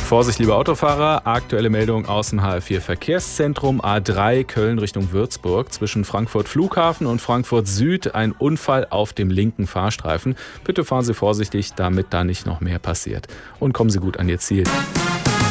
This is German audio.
Vorsicht, liebe Autofahrer, aktuelle Meldung aus dem HR4 Verkehrszentrum. A3 Köln Richtung Würzburg. Zwischen Frankfurt Flughafen und Frankfurt Süd ein Unfall auf dem linken Fahrstreifen. Bitte fahren Sie vorsichtig, damit da nicht noch mehr passiert. Und kommen Sie gut an Ihr Ziel.